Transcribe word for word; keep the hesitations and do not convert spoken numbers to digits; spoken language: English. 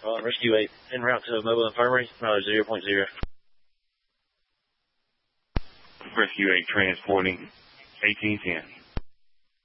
Uh, Rescue eight, en route to Mobile Infirmary, mileage zero point zero. Rescue eight transporting eighteen ten.